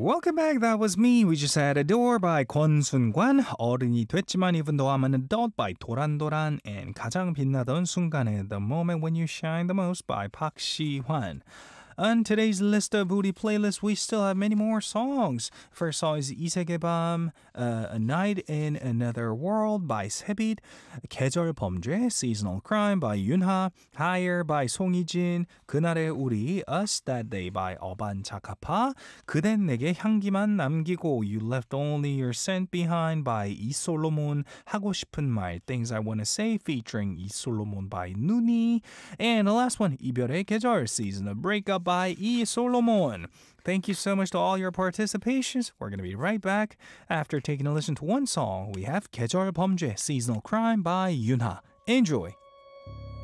Welcome back. That was me. We just had Adore by 권순관, 어른이 됐지만 even though I'm an adult by 도란도란, and 가장 빛나던 순간에 The Moment When You Shine the Most by Park Si-hwan. On today's list of Booty playlist, we still have many more songs. First song is 이색의 밤, A Night in Another World by Sebit, 계절 범죄, Seasonal Crime by Yunha, Higher by 송이진, 그날의 우리, Us That Day by 어반 자카파, 그댄 내게 향기만 남기고, You Left Only Your Scent Behind by 이솔로몬, 하고 싶은 말, Things I Wanna Say featuring 이솔로몬 by 누니, and the last one, 이별의 계절, Season of Breakup by E. Solomon. Thank you so much to all your participations. We're going to be right back after taking a listen to one song. We have 계절 범죄, Seasonal Crime by Yunha. Enjoy.